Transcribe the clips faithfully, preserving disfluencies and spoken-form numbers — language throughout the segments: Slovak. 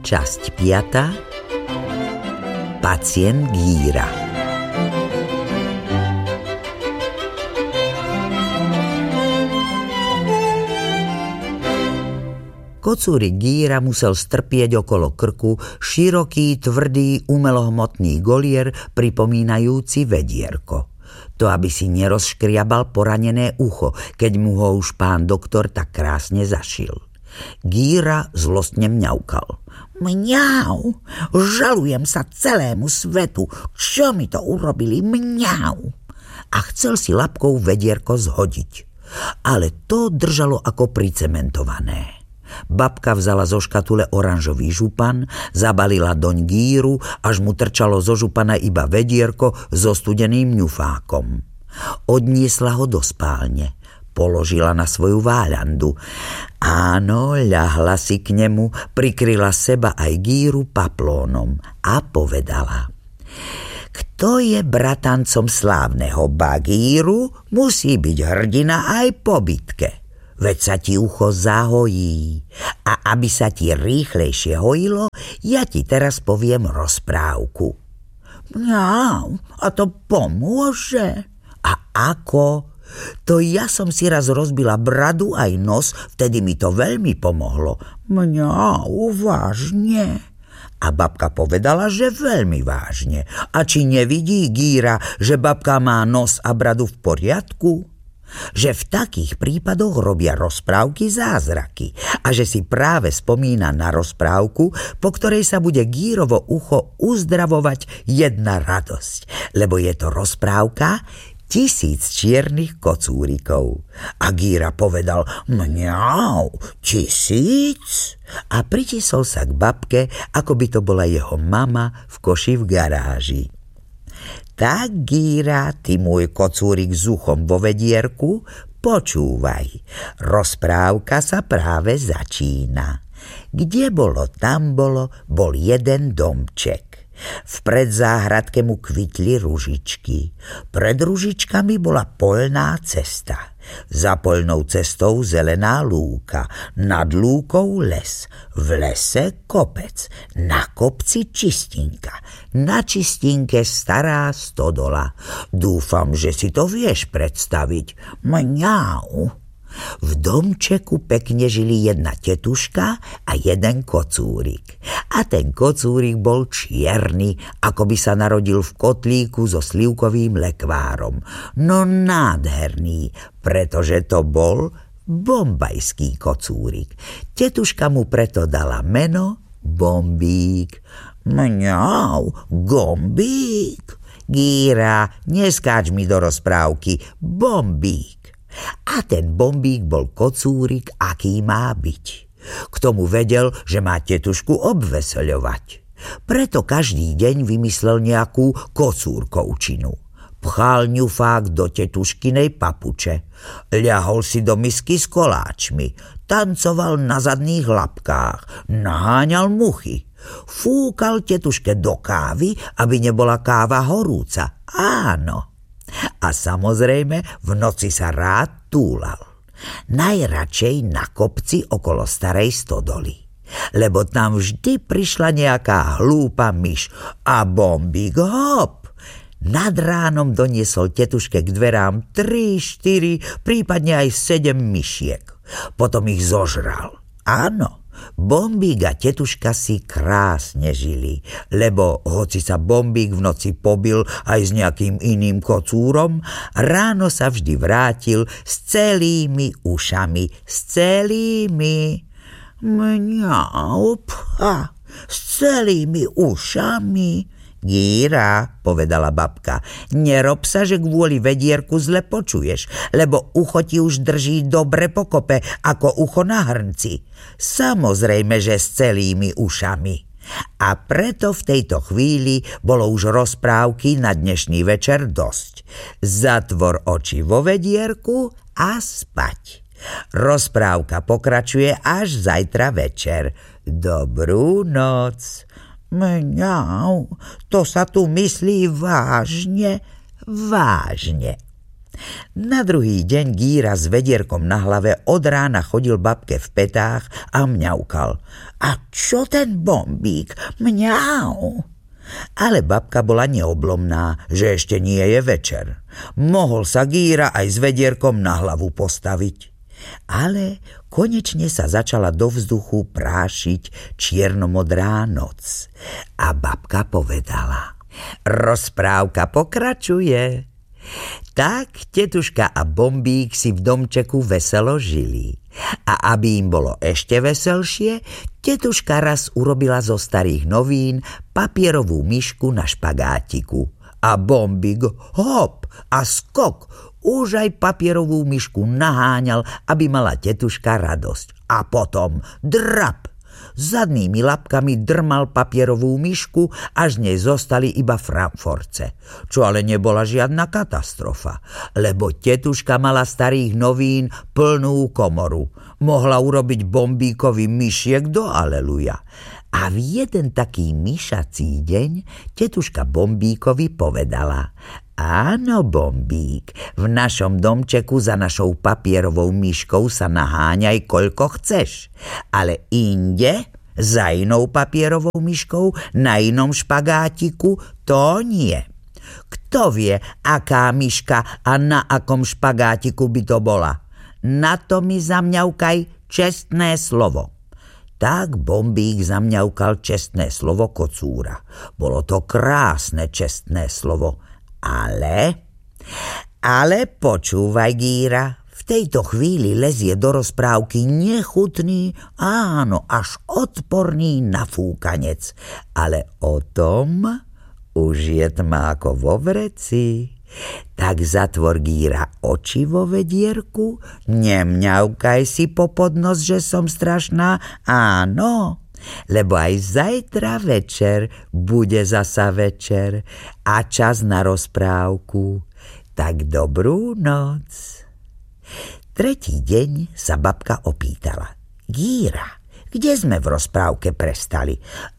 Časť piata. Pacient Gíra. Kocúrik Gíra musel strpieť okolo krku široký, tvrdý, umelohmotný golier pripomínajúci vedierko. To, aby si nerozškriabal poranené ucho, keď mu ho už pán doktor tak krásne zašil. Gíra zlostne mňaukal. Mňau, žalujem sa celému svetu, čo mi to urobili, mňau. A chcel si labkou vedierko zhodiť, ale to držalo ako pricementované. Babka vzala zo škatule oranžový župan, zabalila doň Gíru, až mu trčalo zo župana iba vedierko so studeným ňufákom. Odniesla ho do spálne, položila na svoju váľandu. Áno, ľahla si k nemu, prikryla seba aj Gíru paplónom a povedala: Kto je bratancom slávneho Bagíru, musí byť hrdina aj po bitke. Veď sa ti ucho zahojí. A aby sa ti rýchlejšie hojilo, ja ti teraz poviem rozprávku. Mňau, a to pomôže? A ako? To ja som si raz rozbila bradu aj nos, vtedy mi to veľmi pomohlo. Mňau, vážne? A babka povedala, že veľmi vážne. A či nevidí Gíra, že babka má nos a bradu v poriadku? Že v takých prípadoch robia rozprávky zázraky a že si práve spomína na rozprávku, po ktorej sa bude Gírovo ucho uzdravovať jedna radosť, lebo je to rozprávka Tisíc čiernych kocúrikov. A Gíra povedal: Mňau, tisíc? A pritisol sa k babke, ako by to bola jeho mama v koši v garáži. Tak, Gíra, ty môj kocúrik s uchom vo vedierku, počúvaj. Rozprávka sa práve začína. Kde bolo, tam bolo, bol jeden domček. V predzáhradke mu kvitli ružičky. Pred ružičkami bola poľná cesta. Za poľnou cestou zelená lúka, nad lúkou les, v lese kopec, na kopci čistinka, na čistinke stará stodola. Dúfam, že si to vieš predstaviť. Mňau. V domčeku pekne žili jedna tetuška a jeden kocúrik. A ten kocúrik bol čierny, ako by sa narodil v kotlíku so slivkovým lekvárom. No nádherný, pretože to bol bombajský kocúrik. Tetuška mu preto dala meno Bombík. Mňau, Gombík. Gíra, neskáč mi do rozprávky, Bombík. A ten Bombík bol kocúrik, aký má byť. K tomu vedel, že má tetušku obveseľovať. Preto každý deň vymyslel nejakú kocúrkovčinu. Pchal ňufák do tetuškinej papuče, ľahol si do misky s koláčmi, tancoval na zadných labkách, naháňal muchy, fúkal tetuške do kávy, aby nebola káva horúca. Áno. A samozrejme v noci sa rád túlal. Najradšej na kopci okolo starej stodoly. Lebo tam vždy prišla nejaká hlúpa myš a Bombík hop. Nad ránom doniesol tetuške k dverám tri, štyri, prípadne aj sedem myšiek. Potom ich zožral. Áno. Bombík a tetuška si krásne žili, lebo hoci sa Bombík v noci pobil aj s nejakým iným kocúrom, ráno sa vždy vrátil s celými ušami, s celými. Mňau, pha, s celými ušami. Gíra, povedala babka, nerob sa, že kvôli vedierku zle počuješ, lebo ucho ti už drží dobre pokope ako ucho na hrnci. Samozrejme, že s celými ušami. A preto v tejto chvíli bolo už rozprávky na dnešný večer dosť. Zatvor oči vo vedierku a spať. Rozprávka pokračuje až zajtra večer. Dobrú noc. Mňau, to sa tu myslí vážne, vážne. Na druhý deň Gíra s vedierkom na hlave od rána chodil babke v petách a mňaukal. A čo ten Bombík? Mňau. Ale babka bola neoblomná, že ešte nie je večer. Mohol sa Gíra aj s vedierkom na hlavu postaviť. Ale konečne sa začala do vzduchu prášiť čiernomodrá noc. A babka povedala: rozprávka pokračuje. Tak tetuška a Bombík si v domčeku veselo žili. A aby im bolo ešte veselšie, tetuška raz urobila zo starých novín papierovú myšku na špagátiku. A Bombík hop a skok už aj papierovú myšku naháňal, aby mala tetuška radosť. A potom drap! Zadnými labkami drmal papierovú myšku, až z nej zostali iba framforce. Čo ale nebola žiadna katastrofa, lebo tetuška mala starých novín plnú komoru. Mohla urobiť Bombíkovi myšiek do aleluja. A v jeden taký myšací deň tetuška Bombíkovi povedala: áno, Bombík, v našom domčeku za našou papierovou myškou sa naháňaj koľko chceš, ale inde, za inou papierovou myškou, na inom špagátiku, to nie. Kto vie, aká myška a na akom špagátiku by to bola? Na to mi zamňaukaj čestné slovo. Tak Bombík zamňaukal čestné slovo kocúra. Bolo to krásne čestné slovo. Ale, ale počúvaj, Gíra, v tejto chvíli lezie do rozprávky nechutný, áno, až odporný nafúkanec. Ale o tom už je tma ako vo vreci. Tak zatvor, Gíra, oči vo vedierku, nemňaukaj si po podnos, že som strašná, áno, lebo aj zajtra večer bude zasa večer a čas na rozprávku. Tak dobrú noc. Tretí deň sa babka opýtala: Gíra, kde sme v rozprávke prestali?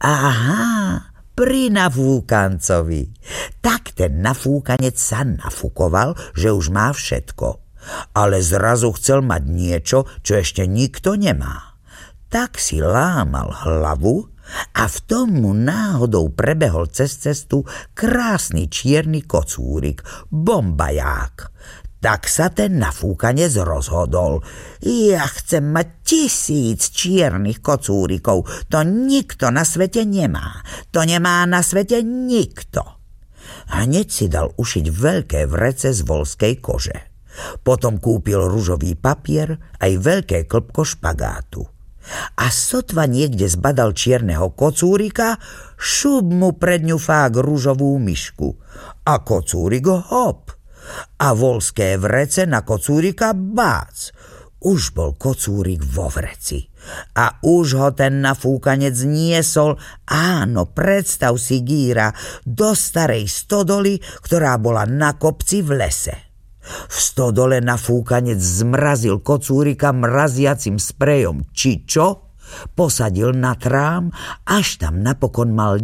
Aha, pri nafúkancovi. Tak ten nafúkanec sa nafúkoval, že už má všetko. Ale zrazu chcel mať niečo, čo ešte nikto nemá. Tak si lámal hlavu a v tom mu náhodou prebehol cez cestu krásny čierny kocúrik, bombaják. Tak sa ten nafúkanec rozhodol: ja chcem mať tisíc čiernych kocúrikov, to nikto na svete nemá, to nemá na svete nikto. Hneď si dal ušiť veľké vrece z voľskej kože. Potom kúpil ružový papier aj veľké klbko špagátu. A sotva niekde zbadal čierneho kocúrika, šup mu pred ňu fák ružovú myšku. A kocúrik hop! A voľské vrece na kocúrika bác. Už bol kocúrik vo vreci. A už ho ten nafúkanec niesol, áno, predstav si, Gíra, do starej stodoly, ktorá bola na kopci v lese. V stodole nafúkanec zmrazil kocúrika mraziacim sprejom či čo, posadil na trám, až tam napokon mal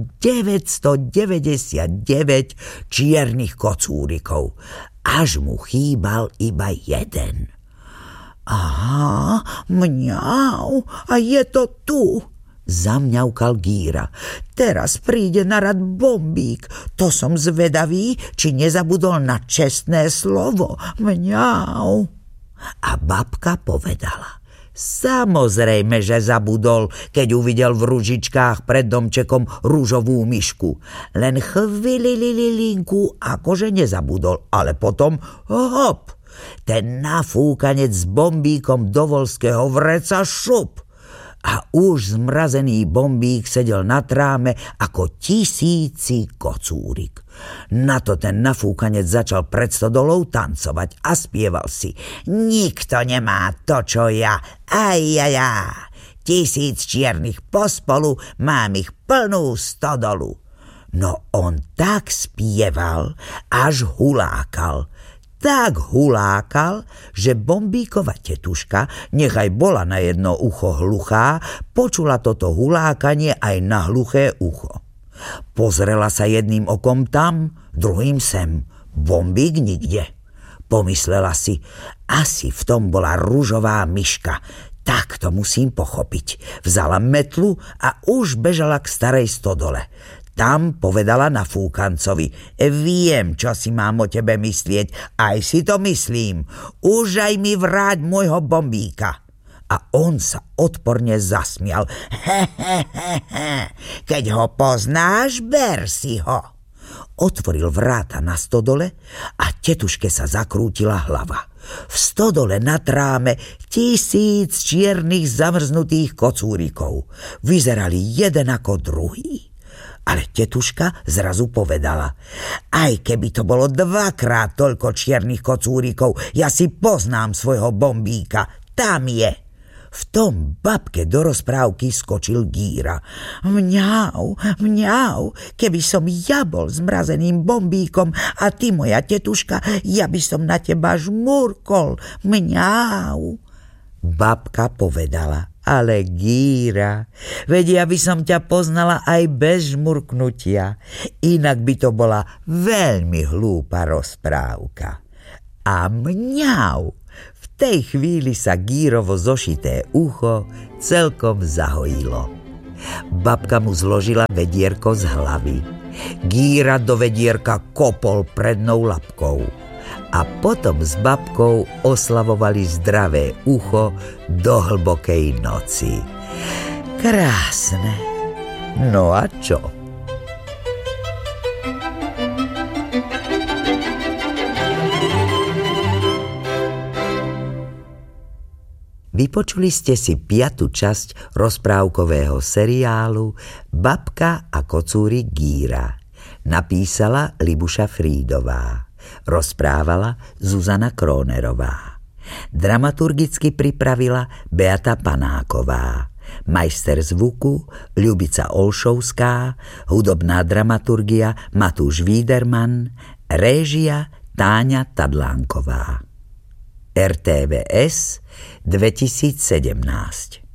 deväťstodeväťdesiatdeväť čiernych kocúrikov. Až mu chýbal iba jeden. Aha, mňau, a je to tu, zamňaukal Gíra. Teraz príde na rad Bombík. To som zvedavý, či nezabudol na čestné slovo. Mňau. A babka povedala: samozrejme, že zabudol, keď uvidel v ružičkách pred domčekom rúžovú myšku. Len chvílililinku, akože nezabudol, ale potom hop! Ten nafúkanec s Bombíkom do voľského vreca šup! A už zmrazený Bombík sedel na tráme ako tisíci kocúrik. Na to ten nafúkanec začal pred stodolou tancovať a spieval si: nikto nemá to, čo ja, aj ja, ja. Tisíc čiernych pospolu, mám ich plnú stodolu. No on tak spieval, až hulákal. Tak hulákal, že Bombíkova tetuška, nechaj bola na jedno ucho hluchá, počula toto hulákanie aj na hluché ucho. Pozrela sa jedným okom tam, druhým sem. Bombík nikde. Pomyslela si, asi v tom bola ružová myška. Tak to musím pochopiť. Vzala metlu a už bežala k starej stodole. Tam povedala nafúkancovi: viem, čo si mám o tebe myslieť, aj si to myslím. Už aj mi vráť môjho bombíka. A on sa odporne zasmial. He, he, he, he. Keď ho poznáš, ber si ho. Otvoril vráta na stodole a tetuške sa zakrútila hlava. V stodole na tráme tisíc čiernych zamrznutých kocúrikov. Vyzerali jeden ako druhý. Ale tetuška zrazu povedala: aj keby to bolo dvakrát toľko čiernych kocúrikov, ja si poznám svojho bombíka. Tam je. V tom babke do rozprávky skočil Gíra. Mňau, mňau, keby som ja bol zmrazeným bombíkom a ty, moja tetuška, ja by som na teba žmurkol. Mňau. Babka povedala: ale Gíra, veď ja by som ťa poznala aj bez žmurknutia. Inak by to bola veľmi hlúpa rozprávka. A mňau. V tej chvíli sa Gírovo zošité ucho celkom zahojilo. Babka mu zložila vedierko z hlavy. Gíra do vedierka kopol prednou labkou. A potom s babkou oslavovali zdravé ucho do hlbokej noci. Krásne. No a čo? Vypočuli ste si piatu časť rozprávkového seriálu Babka a kocúrik Gíra. Napísala Libuša Frídová. Rozprávala Zuzana Krónerová. Dramaturgicky pripravila Beata Panáková. Majster zvuku Ľubica Olšovská. Hudobná dramaturgia Matúš Víderman. Réžia Táňa Tadlánková. er té vé es dvetisícsedemnásť.